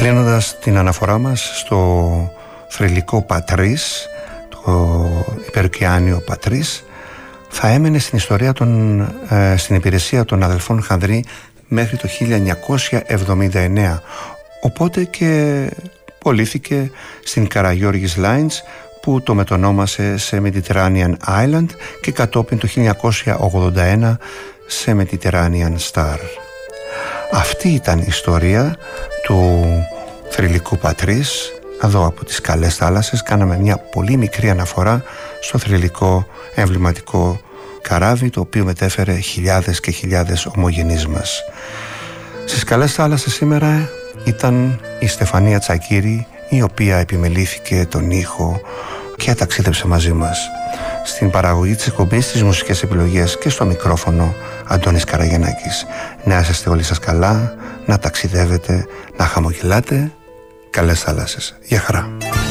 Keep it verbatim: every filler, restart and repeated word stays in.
Κλείνοντας την αναφορά μας στο θρυλικό Πατρίς, το υπεροικιάνιο Πατρίς, θα έμενε στην ιστορία των, ε, στην υπηρεσία των αδελφών Χανδρή μέχρι το χίλια εννιακόσια εβδομήντα εννέα, οπότε και πωλήθηκε στην Καραγιώργης Lines, που το μετονόμασε σε Mediterranean Island και κατόπιν το χίλια εννιακόσια ογδόντα ένα σε Mediterranean Star. Αυτή ήταν η ιστορία του θρυλικού Πατρίς. Εδώ από τις καλές θάλασσες κάναμε μια πολύ μικρή αναφορά στο θρυλικό εμβληματικό καράβι, το οποίο μετέφερε χιλιάδες και χιλιάδες ομογενείς μας. Στις καλές θάλασσες σήμερα ήταν η Στεφανία Τσακύρη, η οποία επιμελήθηκε τον ήχο και ταξίδεψε μαζί μας. Στην παραγωγή της εκπομπής, στις μουσικές επιλογές και στο μικρόφωνο Αντώνης Καραγεννάκης. Να είσαστε όλοι σας καλά, να ταξιδεύετε, να χαμογελάτε. Καλές θάλασσες. Γεια χαρά.